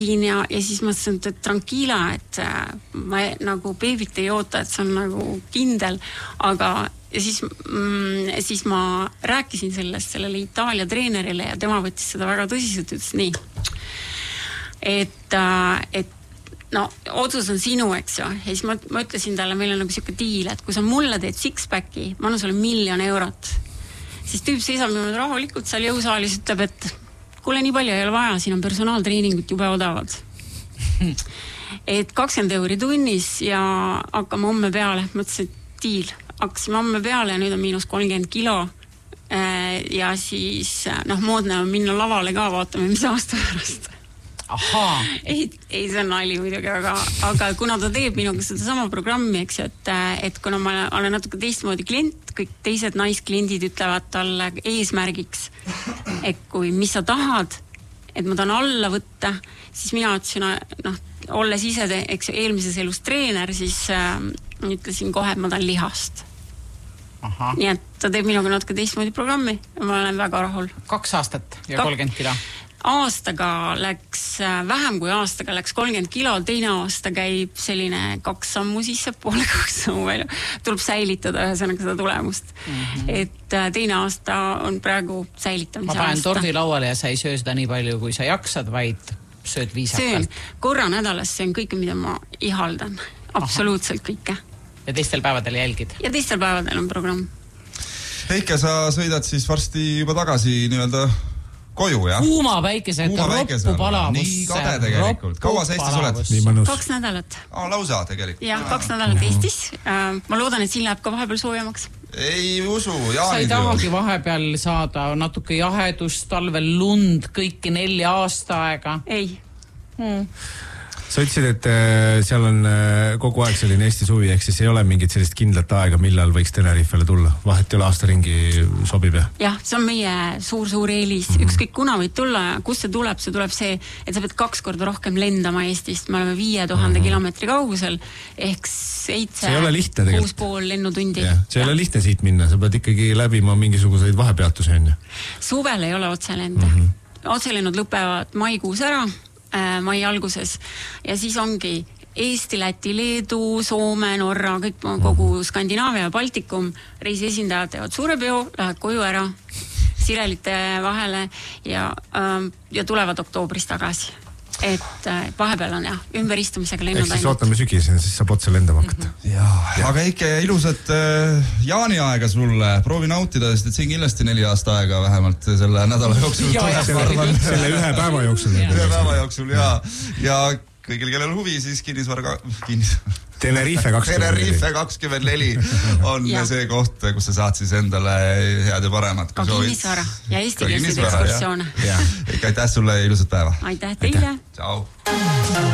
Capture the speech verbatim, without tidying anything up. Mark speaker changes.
Speaker 1: ja, ja siis mõtlesin, et tranquila, et ma nagu beebit ei oota, et see on nagu kindel, aga ja siis, mm, siis ma rääkisin sellest sellele Itaalia treenerile ja tema võttis seda väga tõsiselt, ütles nii, et, et no, otsus on sinu, eks ju, ja siis ma, ma ütlesin talle, meil on nagu siuke diil, et kui sa mulle teed six-packi, ma annan sulle miljon eurot, siis tüüp seisab nüüd rahulikult seal jõusaalis, ütleb, et kuule, nii palju ei ole vaja, siin on personaaltreeningut jube odavad. Et kakskümmend euri tunnis ja hakkame homme peale. Mõtlesin, et diil. Hakkasime homme peale ja nüüd on miinus kolmkümmend kilo. Ja siis, noh, moodne on minna lavale ka, vaatame, mis aasta pärast. Ahaa. Ei, ei, see on nali muidugi, aga, aga kuna ta teeb minuga seda sama programmi, eks, et, et kuna ma olen natuke teistmoodi klient, kõik teised naiskliendid ütlevad talle eesmärgiks, et kui mis sa tahad, et ma tahan alla võtta, siis mina ütlesin, noh, olles ise, eks, eelmises elus treener, siis äh, ütlesin kohe, et ma tahan lihast. Aha. Nii et ta teeb minuga natuke teistmoodi programmi ja ma olen väga rahul.
Speaker 2: Kaks aastat ja kolmkümmend kilo.
Speaker 1: Aastaga läks, vähem kui aastaga läks kolmkümmend kilo, teine aasta käib selline kaks sammu sisse, poole kaks sammu välja. Tuleb säilitada ühesõnaga seda tulemust. Mm-hmm. Et teine aasta on praegu säilitamise aasta.
Speaker 2: Ma panen tordi lauale ja sa ei söö seda nii palju, kui sa jaksad, vaid sööd viisakalt.
Speaker 1: Söön. Korra nädalas see on kõike, mida ma ihaldan. Absoluutselt kõike.
Speaker 2: Ja teistel päevadel jälgid?
Speaker 1: Ja teistel päevadel on programm.
Speaker 3: Heike, sa sõidad siis varsti juba tagasi nii-öelda koju, jah?
Speaker 2: Kuuma päikese, et roppu palavusse.
Speaker 3: Nii kade tegelikult. Kaua sa Eestis oled?
Speaker 1: Kaks nädalat.
Speaker 3: Aa, lausa tegelikult.
Speaker 1: Jah, kaks nädalat Eestis. Ma loodan, et siin läheb ka vahepeal soojamaks.
Speaker 3: Ei usu, jaanid.
Speaker 2: Sa ei tahagi vahepeal saada natuke jahedust, talvel lund, kõiki nelja aasta aega.
Speaker 1: Ei.
Speaker 4: Hmm. Sa ütlesid, et seal on kogu aeg selline Eesti suvi, ehk siis ei ole mingit sellist kindlat aega, millal võiks Tenerifele tulla. Vahet ei ole aasta ringi sobib, jah?
Speaker 1: Jah, see on meie suur-suur eelis. Mm-hmm. Ükskõik kuna võid tulla, kus see tuleb, see tuleb see, et sa pead kaks korda rohkem lendama Eestist. Me oleme viie tuhande mm-hmm. kilomeetri kaugusel, ehk seitse, kuus pool lennutundi.
Speaker 4: Ja, see ei ole lihtne siit minna, sa pead ikkagi läbima mingisuguseid vahepeatusi, on ju?
Speaker 1: Suvel ei ole otselende. Mm-hmm. Otselennud lõpevad maikuus ära, mai alguses ja siis ongi Eesti, Läti, Leedu, Soome, Norra, kõik kogu Skandinaavia ja Baltikum reisi esindajad teevad suure peo, lähevad koju ära Sirelite vahele ja, ja tulevad oktoobris tagasi. Et vahepeal on jah, ümberistumisega lennud
Speaker 4: ainult. Ehk siis ootame sügis ja siis saab otse lendama hakata.
Speaker 3: Mm-hmm. Ja, aga ikka ilusat äh, jaaniaega sulle. Proovi nautida, sest et siin kindlasti neli aasta aega vähemalt selle nädala jooksul.
Speaker 4: Ja, ja, selle, selle ühe päeva jooksul.
Speaker 3: Ühe päeva jooksul, ja. Ja kõigil, kellel huvi, siis kinnisvara ka... Kinnisvara.
Speaker 4: Tenerife kakskümmend neli.
Speaker 3: Tenerife kakskümmend neli on ja. See koht, kus sa saad siis endale head ja paremat.
Speaker 1: Ka kinnisvara ja eestikeelseid ekskursioone.
Speaker 3: Ikka aitäh sulle ja ilusat päeva.
Speaker 1: Aitäh teile.
Speaker 3: Ciao.